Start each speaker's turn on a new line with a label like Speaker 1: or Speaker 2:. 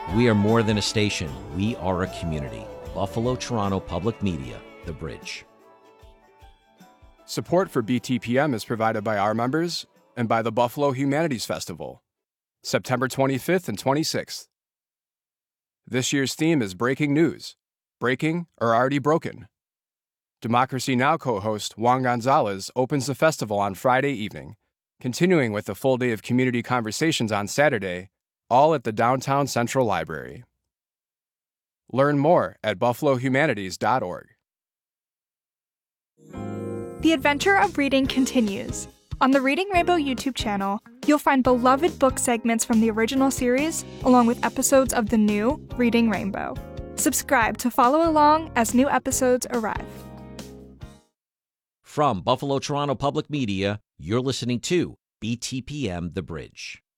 Speaker 1: We are more than a station. We are a community. Buffalo Toronto Public Media, The Bridge.
Speaker 2: Support for BTPM is provided by our members and by the Buffalo Humanities Festival, September 25th and 26th. This year's theme is Breaking News, Breaking or Already Broken. Democracy Now! Co-host Juan Gonzalez opens the festival on Friday evening, continuing with a full day of community conversations on Saturday, all at the Downtown Central Library. Learn more at buffalohumanities.org.
Speaker 3: The adventure of reading continues. On the Reading Rainbow YouTube channel, you'll find beloved book segments from the original series, along with episodes of the new Reading Rainbow. Subscribe to follow along as new episodes arrive.
Speaker 1: From Buffalo Toronto Public Media, you're listening to BTPM The Bridge.